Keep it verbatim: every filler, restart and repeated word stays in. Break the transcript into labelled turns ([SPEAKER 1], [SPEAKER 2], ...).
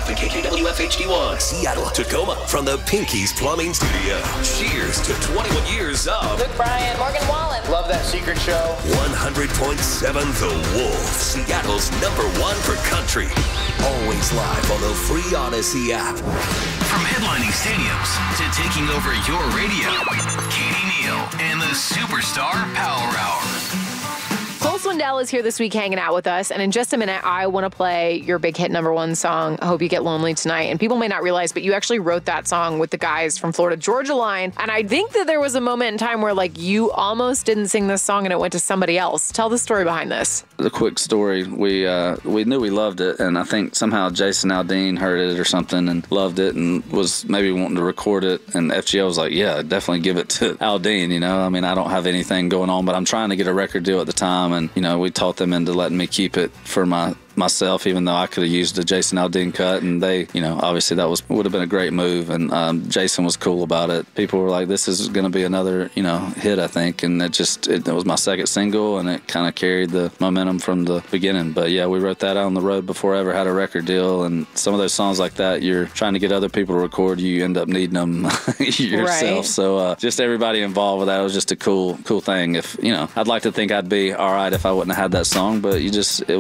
[SPEAKER 1] and K K W F H D one, Seattle, Tacoma, from the Pinky's Plumbing Studio. Cheers to twenty-one years of
[SPEAKER 2] Luke Bryan, Morgan Wallen.
[SPEAKER 3] Love that secret show.
[SPEAKER 1] one hundred point seven The Wolf, Seattle's number one for country. Always live on the free Odyssey app.
[SPEAKER 4] From headlining stadiums to taking over your radio, Katie Neal and the Superstar Power Hour.
[SPEAKER 5] Cole Swindell is here this week hanging out with us, and in just a minute, I want to play your big hit number one song, I Hope You Get Lonely Tonight. And people may not realize, but you actually wrote that song with the guys from Florida Georgia Line. And I think that there was a moment in time where, like, you almost didn't sing this song and it went to somebody else. Tell the story behind this.
[SPEAKER 6] The quick story, we uh, we knew we loved it, and I think somehow Jason Aldean heard it or something and loved it and was maybe wanting to record it, and F G O was like, yeah, definitely give it to Aldean, you know. I mean, I don't have anything going on, but I'm trying to get a record deal at the time, and, you know, we talked them into letting me keep it for my myself, even though I could have used the Jason Aldean cut, and they, you know, obviously that was would have been a great move, and um, Jason was cool about it. People were like, this is going to be another, you know, hit, I think, and it just, it, it was my second single, and it kind of carried the momentum from the beginning. But yeah, we wrote that out on the road before I ever had a record deal, and some of those songs like that, you're trying to get other people to record, you end up needing them yourself.
[SPEAKER 5] Right.
[SPEAKER 6] So uh, just everybody involved with that, it was just a cool, cool thing. If, you know, I'd like to think I'd be all right if I wouldn't have had that song, but you just, it